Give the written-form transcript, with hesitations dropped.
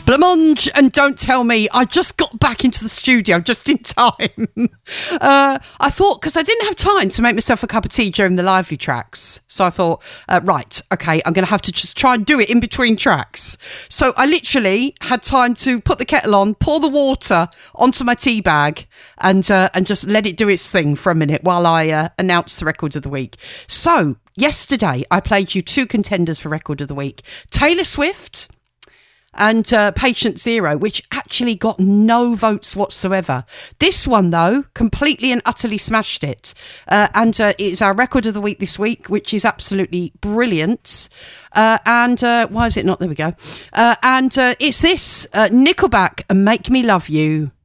Blancmange, and don't tell me, I just got back into the studio just in time. I thought, because I didn't have time to make myself a cup of tea during the lively tracks. So I thought, right, okay, I'm going to have to just try and do it in between tracks. So I literally had time to put the kettle on, pour the water onto my tea bag, and just let it do its thing for a minute while I announce the record of the week. So yesterday, I played you 2 contenders for record of the week. Taylor Swift and Patient Zero, which actually got no votes whatsoever. This one, though, completely and utterly smashed it. And it's our record of the week this week, which is absolutely brilliant. And why is it not? There we go. And it's this, Nickelback and Make Me Love You.